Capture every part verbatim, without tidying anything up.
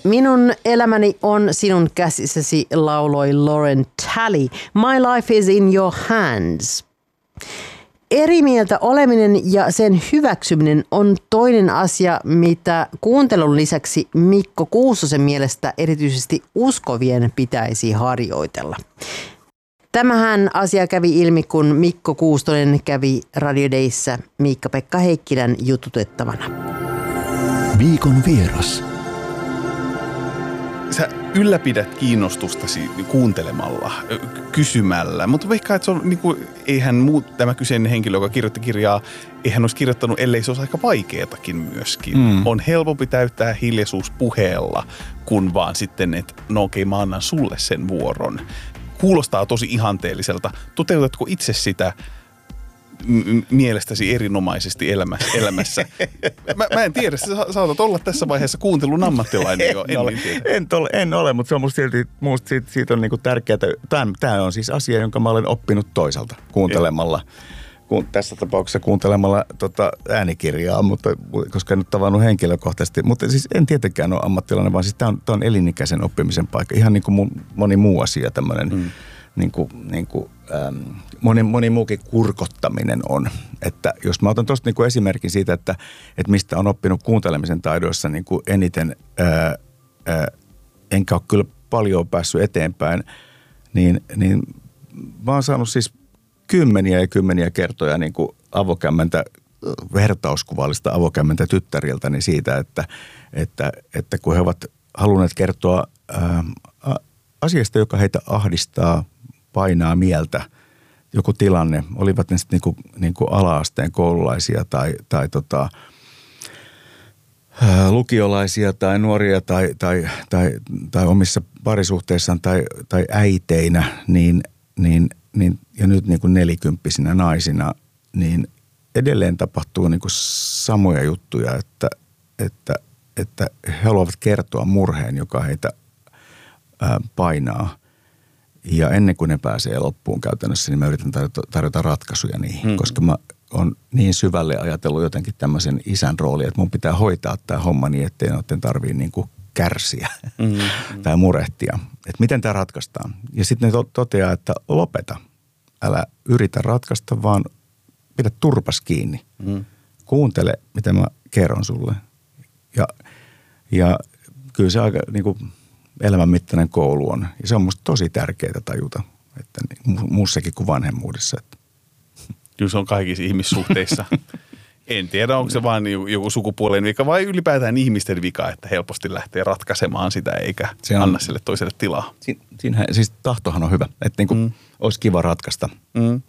Minun elämäni on sinun käsissäsi, lauloi Lauren Talley. My life is in your hands. Eri mieltä oleminen ja sen hyväksyminen on toinen asia, mitä kuuntelun lisäksi Mikko Kuustosen mielestä erityisesti uskovien pitäisi harjoitella. Tämähän asia kävi ilmi, kun Mikko Kuustonen kävi Radio Dayssä Miikka-Pekka Heikkilän jututettavana. Viikon vieras. Sä ylläpidät kiinnostustasi kuuntelemalla, kysymällä, mutta veikkaa, että se on, niin kuin, eihän muu, tämä kyseinen henkilö, joka kirjoitti kirjaa, eihän olisi kirjoittanut, ellei se olisi aika vaikeatakin myöskin. Mm. On helpompi täyttää hiljaisuus puheella, kun vaan sitten, että no okei, mä annan sulle sen vuoron. Kuulostaa tosi ihanteelliselta. Toteutatko itse sitä m- mielestäsi erinomaisesti elämässä? elämässä? Mä, mä en tiedä, sä saatat olla tässä vaiheessa kuuntelun ammattilainen jo. En, ole, en, tole, en ole, mutta se on musta silti, musta siitä, siitä on niinku tärkeää. Tämä, tämä on siis asia, jonka mä olen oppinut toiselta kuuntelemalla. Kun, tässä tapauksessa kuuntelemalla tota, äänikirjaa, mutta, koska en ole tavannut henkilökohtaisesti. Mutta siis en tietenkään ole ammattilainen, vaan siis tämä on, tämä on elinikäisen oppimisen paikka. Ihan niin kuin mu, moni muu asia tämmöinen, mm. niin kuin, niin kuin, ähm, moni, moni muukin kurkottaminen on. Että jos mä otan tuosta niin kuin esimerkin siitä, että, että mistä on oppinut kuuntelemisen taidoissa niin kuin eniten, ää, ää, enkä ole kyllä paljon päässyt eteenpäin, niin, niin mä oon saanut siis kymmeniä ja kymmeniä kertoja niin kuin avokämmentä, vertauskuvallista avokämmentä tyttäriltäni siitä, että, että, että kun he ovat halunneet kertoa ää, asiasta, joka heitä ahdistaa, painaa mieltä, joku tilanne, olivat ne sitten niin kuin, niin kuin ala-asteen koululaisia tai, tai tota, ää, lukiolaisia tai nuoria tai, tai, tai, tai omissa parisuhteissaan tai, tai äiteinä, niin, niin Niin, ja nyt niin kuin nelikymppisinä naisina, niin edelleen tapahtuu niin kuin samoja juttuja, että, että, että he haluavat kertoa murheen, joka heitä ää, painaa. Ja ennen kuin ne pääsee loppuun käytännössä, niin mä yritän tarjota, tarjota ratkaisuja niihin, mm-hmm. koska mä oon niin syvälle ajatellut jotenkin tämmöisen isän roolia, että mun pitää hoitaa tämä homma niin, ettei noiden tarvii niin kuin kärsiä mm-hmm. tai murehtia. Että miten tämä ratkaistaan. Ja sitten ne to- toteaa, että lopeta. Älä yritä ratkaista, vaan pidä turpas kiinni. Mm. Kuuntele, mitä mä kerron sulle. Ja, ja kyllä se aika niin kuin elämänmittainen koulu on. Ja se on musta tosi tärkeää tajuta, että muussakin kuin vanhemmuudessa. Että. Kyllä se on kaikissa ihmissuhteissa. En tiedä, onko se vaan joku sukupuolen vika vai ylipäätään ihmisten vika, että helposti lähtee ratkaisemaan sitä eikä se on, anna sille toiselle tilaa. Si, siinähän, siis tahtohan on hyvä, että niin kuin mm. olisi kiva ratkaista. Mm.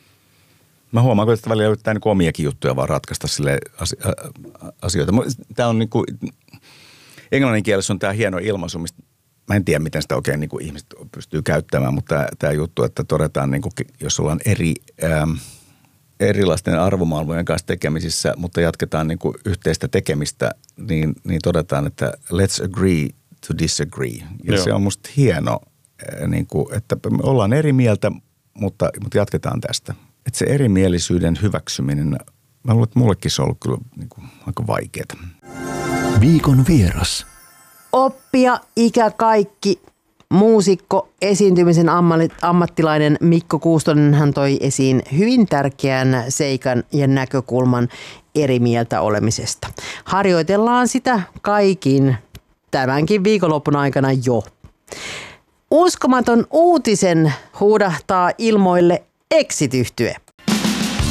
Mä huomaan, että välillä yrittää niin kuin omiakin juttuja vaan ratkaista sille asioita. Tämä on niin kuin, englannin kielessä on tämä hieno ilmaisu, mistä mä en tiedä, miten sitä oikein niin kuin ihmiset pystyy käyttämään, mutta tämä, tämä juttu, että todetaan, niin kuin, jos ollaan eri Ähm, erilaisten arvomaailmojen kanssa tekemisissä, mutta jatketaan niin kuin yhteistä tekemistä, niin, niin todetaan, että let's agree to disagree. Ja Joo. se on musta hieno, niin kuin, että me ollaan eri mieltä, mutta, mutta jatketaan tästä. Että se erimielisyyden hyväksyminen, mä luulen, että mullekin se on ollut kyllä niin kuin aika vaikeaa. Viikon vieras. Oppia ikä kaikki. Muusikko, esiintymisen ammattilainen Mikko Kuustonen hän toi esiin hyvin tärkeän seikan ja näkökulman eri mieltä olemisesta. Harjoitellaan sitä kaikin tämänkin viikonloppun aikana jo. Uskomaton uutisen huudahtaa ilmoille Exit-yhtye.